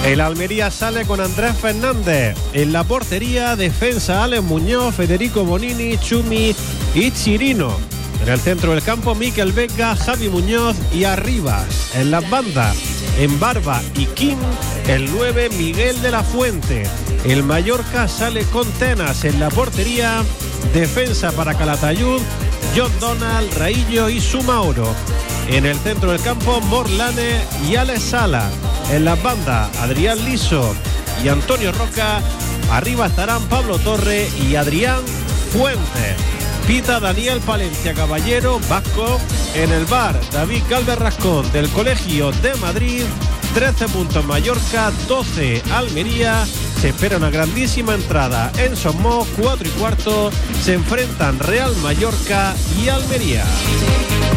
El Almería sale con Andrés Fernández. En la portería, defensa Alex Muñoz, Federico Bonini, Chumi y Chirino. En el centro del campo, Mikel Vega, Javi Muñoz y Arribas. En las bandas, en Barba y Kim, el 9 Miguel de la Fuente. El Mallorca sale con Tenas en la portería. Defensa para Calatayud, John Donald, Raillo y Sumaoro. En el centro del campo, Morlane y Alex Sala. En las bandas, Adrián Liso y Antonio Roca. Arriba estarán Pablo Torre y Adrián Fuentes. Pita Daniel Palencia Caballero, vasco. En el bar, David Galvez Rascón, del Colegio de Madrid. 13 puntos Mallorca, 12 Almería. Se espera una grandísima entrada en Somos, 4:15. Se enfrentan Real Mallorca y Almería.